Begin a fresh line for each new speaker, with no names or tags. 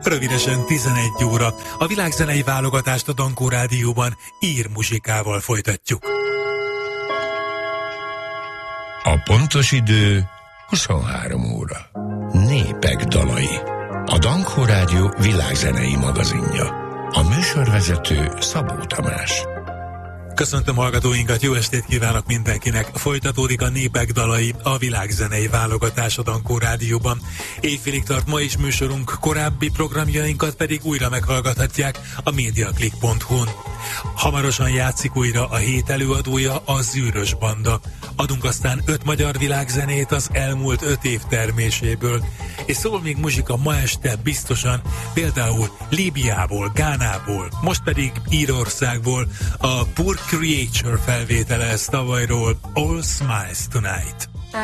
Rövidesen 11 óra. A világzenei válogatást a Dankó Rádióban ír muzsikával folytatjuk.
A pontos idő 23 óra. Népek dalai. A Dankó Rádió világzenei magazinja. A műsorvezető Szabó Tamás.
Köszöntöm hallgatóinkat, jó estét kívánok mindenkinek! Folytatódik a Népek dalai, a világzenei válogatás a Dankó Rádióban. Éjfélig tart ma is műsorunk, korábbi programjainkat pedig újra meghallgathatják a mediaclick.hu-n. Hamarosan játszik újra a hét előadója, a Zűrös Banda. Adunk aztán 5 magyar világzenét az elmúlt 5 év terméséből. És szól még muzsika ma este biztosan, például Líbiából, Gánából, most pedig Írországból, a Poor Creature felvétele ez tavalyról, All Smiles Tonight.